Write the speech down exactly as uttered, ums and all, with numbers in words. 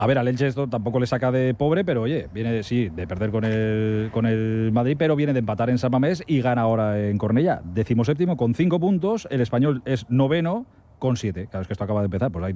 A ver, al Elche esto tampoco le saca de pobre, pero oye, viene sí de perder con el, con el Madrid, pero viene de empatar en San Mamés y gana ahora en Cornellá. Decimoséptimo con cinco puntos, el Español es noveno con siete. Claro, es que esto acaba de empezar, pues hay